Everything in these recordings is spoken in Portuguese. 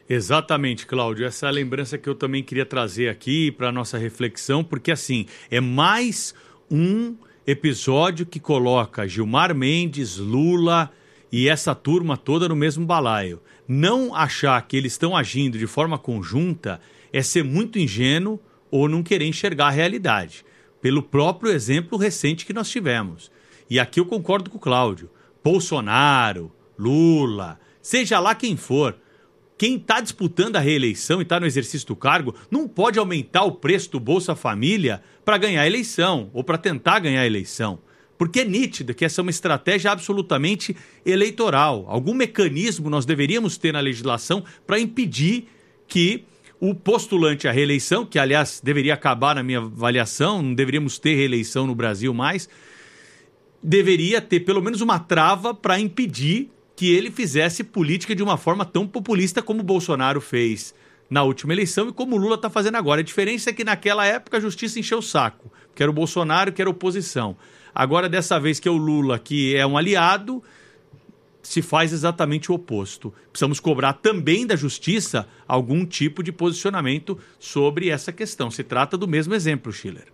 Exatamente, Cláudio. Essa é a lembrança que eu também queria trazer aqui para a nossa reflexão, porque assim, é mais um episódio que coloca Gilmar Mendes, Lula e essa turma toda no mesmo balaio. Não achar que eles estão agindo de forma conjunta é ser muito ingênuo ou não querer enxergar a realidade, pelo próprio exemplo recente que nós tivemos. E aqui eu concordo com o Cláudio. Bolsonaro, Lula, seja lá quem for, quem está disputando a reeleição e está no exercício do cargo não pode aumentar o preço do Bolsa Família para ganhar a eleição ou para tentar ganhar a eleição. Porque é nítido que essa é uma estratégia absolutamente eleitoral. Algum mecanismo nós deveríamos ter na legislação para impedir que o postulante à reeleição, que aliás deveria acabar na minha avaliação, não deveríamos ter reeleição no Brasil mais, deveria ter pelo menos uma trava para impedir que ele fizesse política de uma forma tão populista como o Bolsonaro fez na última eleição e como o Lula está fazendo agora. A diferença é que naquela época a justiça encheu o saco, que era o Bolsonaro, que era a oposição. Agora, dessa vez que é o Lula, que é um aliado, se faz exatamente o oposto. Precisamos cobrar também da justiça algum tipo de posicionamento sobre essa questão. Se trata do mesmo exemplo, Schiller.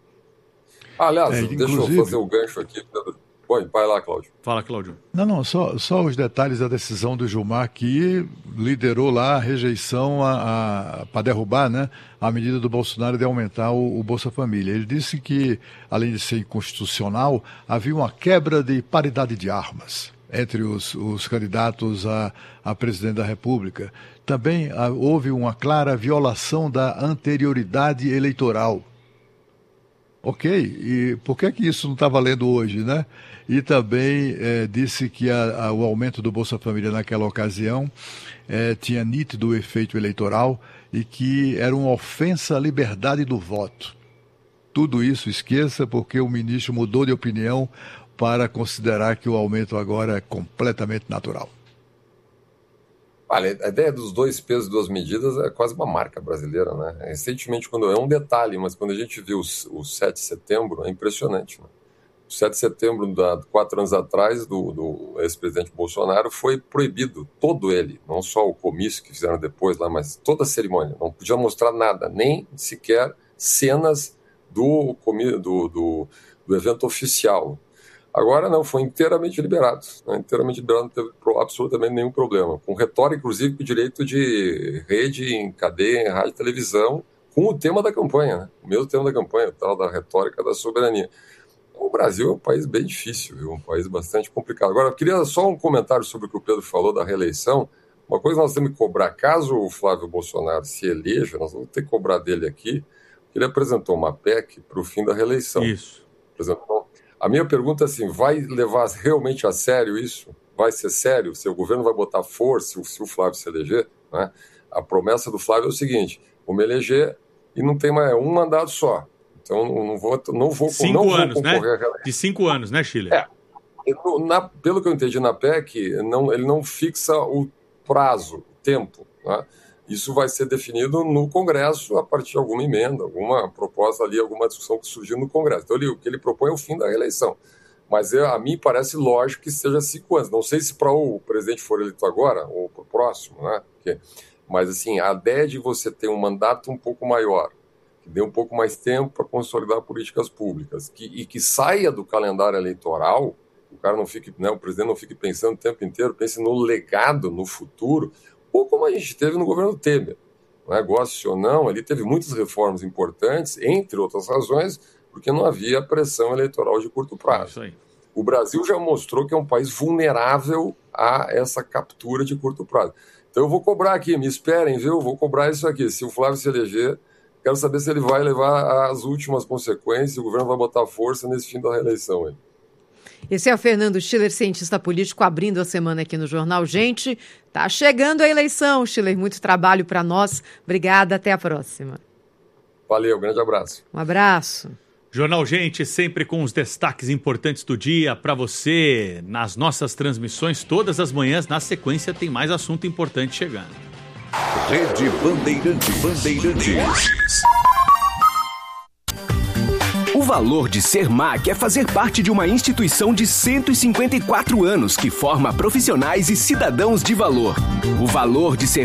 Aliás, deixa eu fazer o gancho aqui, Pedro. Vai lá, Cláudio. Fala, Cláudio. Não, só os detalhes da decisão do Gilmar, que liderou lá a rejeição para derrubar, né, a medida do Bolsonaro de aumentar o Bolsa Família. Ele disse que, além de ser inconstitucional, havia uma quebra de paridade de armas entre os candidatos a presidente da República. Também houve uma clara violação da anterioridade eleitoral. Ok, e por que isso não está valendo hoje, né? E também disse que o aumento do Bolsa Família naquela ocasião tinha nítido efeito eleitoral e que era uma ofensa à liberdade do voto. Tudo isso esqueça, porque o ministro mudou de opinião para considerar que o aumento agora é completamente natural. Olha, a ideia dos 2 pesos e 2 medidas é quase uma marca brasileira, né? Recentemente, é um detalhe, mas quando a gente viu o 7 de setembro, é impressionante, né? O 7 de setembro, 4 anos atrás, do ex-presidente Bolsonaro, foi proibido, todo ele, não só o comício que fizeram depois lá, mas toda a cerimônia. Não podia mostrar nada, nem sequer cenas do evento oficial. Agora não, foi inteiramente liberado. Né? Inteiramente liberado, não teve absolutamente nenhum problema. Com retórica, inclusive, com direito de rede em cadeia, em rádio e televisão, com o tema da campanha, né? O mesmo tema da campanha, o tal da retórica da soberania. O Brasil é um país bem difícil, viu? Um país bastante complicado. Agora, eu queria só um comentário sobre o que o Pedro falou da reeleição. Uma coisa que nós temos que cobrar, caso o Flávio Bolsonaro se eleja, nós vamos ter que cobrar dele aqui, que ele apresentou uma PEC para o fim da reeleição. Isso. A minha pergunta é assim, vai levar realmente a sério isso? Vai ser sério? Se o governo vai botar força se o Flávio se eleger? Né? A promessa do Flávio é o seguinte, vou me eleger e não tem mais um mandato só. Então não vou 5 anos, concorrer né? à reeleição. De 5 anos, né, Schiller? Pelo que eu entendi na PEC, ele não fixa o prazo, o tempo. Né? Isso vai ser definido no Congresso a partir de alguma emenda, alguma proposta ali, alguma discussão que surgiu no Congresso. Então, o que ele propõe é o fim da reeleição. Mas a mim parece lógico que seja 5 anos. Não sei se para o presidente for eleito agora ou para o próximo, né? Mas, assim, a ideia de você ter um mandato um pouco maior, que dê um pouco mais tempo para consolidar políticas públicas, e que saia do calendário eleitoral, o cara não fique, né, o presidente não fique pensando o tempo inteiro, pense no legado, no futuro, ou como a gente teve no governo Temer. Né? Goste ou não, ele teve muitas reformas importantes, entre outras razões, porque não havia pressão eleitoral de curto prazo. Isso aí. O Brasil já mostrou que é um país vulnerável a essa captura de curto prazo. Então eu vou cobrar aqui, me esperem, viu? Vou cobrar isso aqui. Se o Flávio se eleger, quero saber se ele vai levar as últimas consequências, o governo vai botar força nesse fim da reeleição. Hein? Esse é o Fernando Schiller, cientista político, abrindo a semana aqui no Jornal. Gente, tá chegando a eleição, Schiller. Muito trabalho para nós. Obrigada, até a próxima. Valeu, grande abraço. Um abraço. Jornal Gente, sempre com os destaques importantes do dia para você nas nossas transmissões todas as manhãs. Na sequência tem mais assunto importante chegando. Rede Bandeirantes. O valor de ser MAC é fazer parte de uma instituição de 154 anos que forma profissionais e cidadãos de valor. O valor de ser